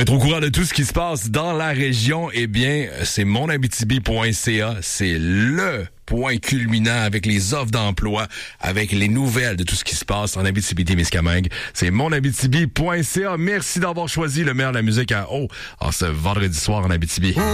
être au courant de tout ce qui se passe dans la région, eh bien, c'est monabitibi.ca. C'est le point culminant avec les offres d'emploi, avec les nouvelles de tout ce qui se passe en Abitibi-Témiscamingue. C'est monabitibi.ca. Merci d'avoir choisi le meilleur de la musique en ce vendredi soir en Abitibi.